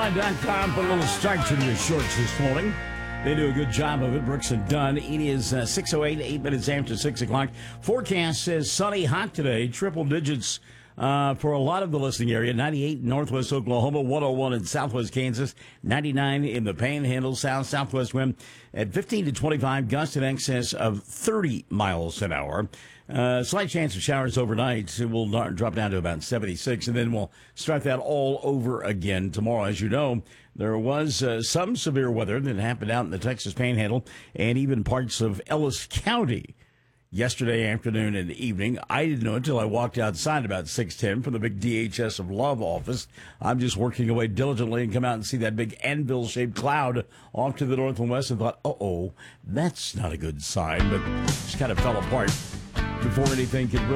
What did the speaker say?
Airline.com put a little starch in your shorts this morning. They do a good job of it, Brooks and Dunn. It is 6:08, 8 minutes after 6 o'clock. Forecast says sunny, hot today, triple digits for a lot of the listening area. 98 in northwest Oklahoma, 101 in southwest Kansas, 99 in the Panhandle, southwest wind at 15 to 25, gusts in excess of 30 miles an hour. Slight chance of showers overnight. It will drop down to about 76, and then we'll start that all over again tomorrow. As you know, there was some severe weather that happened out in the Texas Panhandle and even parts of Ellis County yesterday afternoon and evening. I didn't know until I walked outside about 6:10 from the big DHS of Love office. I'm just working away diligently and come out and see that big anvil-shaped cloud off to the north and west and thought, that's not a good sign, but just kind of fell apart before anything could really